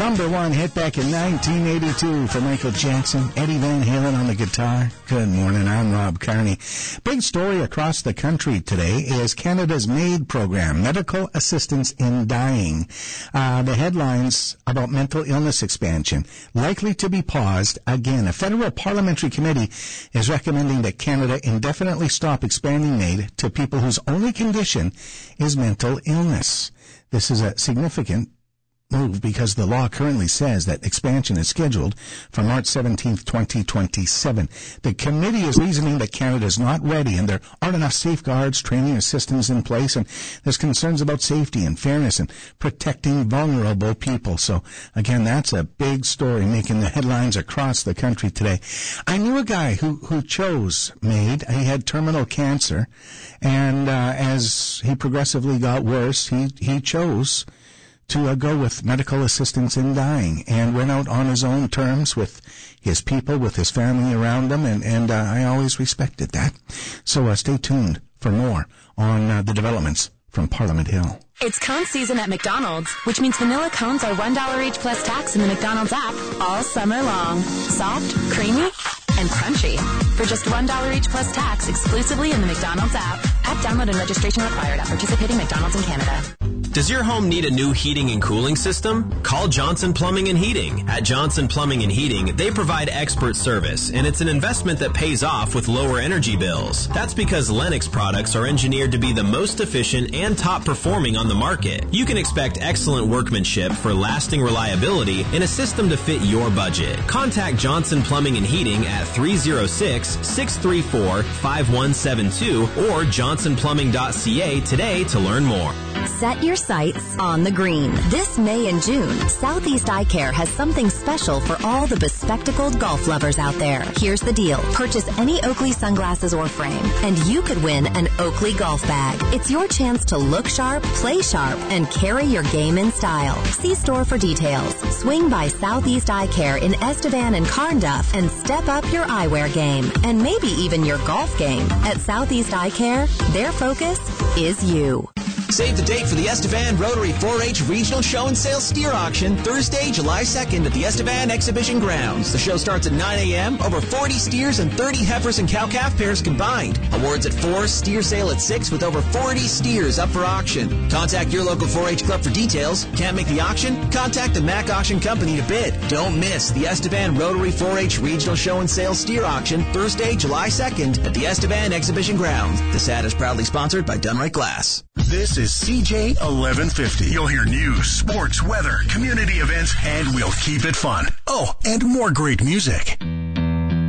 number one hit back in 1982 for Michael Jackson. Eddie Van Halen on the guitar. Good morning, I'm Rob Carney. Big story across the country today is Canada's MAID program, Medical Assistance in Dying. The headlines about mental illness expansion likely to be paused again. A federal parliamentary committee is recommending that Canada indefinitely stop expanding MAID to people whose only condition is mental illness. This is a significant move because the law currently says that expansion is scheduled for March 17th, 2027. The committee is reasoning that Canada is not ready and there aren't enough safeguards, training, or systems in place, and there's concerns about safety and fairness and protecting vulnerable people. So, again, that's a big story making the headlines across the country today. I knew a guy who chose MAID. He had terminal cancer, and as he progressively got worse, he chose to go with medical assistance in dying and went out on his own terms with his people, with his family around him, and I always respected that. So stay tuned for more on the developments from Parliament Hill. It's cone season at McDonald's, which means vanilla cones are $1 each plus tax in the McDonald's app all summer long. Soft, creamy, and crunchy. For just $1 each plus tax exclusively in the McDonald's app. App download and registration required at participating McDonald's in Canada. Does your home need a new heating and cooling system? Call Johnson Plumbing and Heating. At Johnson Plumbing and Heating, they provide expert service, and it's an investment that pays off with lower energy bills. That's because Lennox products are engineered to be the most efficient and top performing on the market. You can expect excellent workmanship for lasting reliability in a system to fit your budget. Contact Johnson Plumbing and Heating at 306-634-5172 or johnsonplumbing.ca today to learn more. Set your sights on the green. This May and June, Southeast Eye Care has something special for all the bespectacled golf lovers out there. Here's the deal. Purchase any Oakley sunglasses or frame, and you could win an Oakley golf bag. It's your chance to look sharp, play sharp, and carry your game in style. See store for details. Swing by Southeast Eye Care in Estevan and Carnduff and step up your eyewear game, and maybe even your golf game. At Southeast Eye Care, their focus is you. Save the date for the Estevan Rotary 4-H Regional Show and Sale Steer Auction Thursday, July 2nd at the Estevan Exhibition Grounds. The show starts at 9 a.m. Over 40 steers and 30 heifers and cow-calf pairs combined. Awards at 4, steer sale at 6 with over 40 steers up for auction. Contact your local 4-H club for details. Can't make the auction? Contact the Mac Auction Company to bid. Don't miss the Estevan Rotary 4-H Regional Show and Sale Steer Auction Thursday, July 2nd at the Estevan Exhibition Grounds. This ad is proudly sponsored by Dunright Glass. This is CJ 1150. You'll hear news, sports, weather, community events, and we'll keep it fun. Oh, and more great music.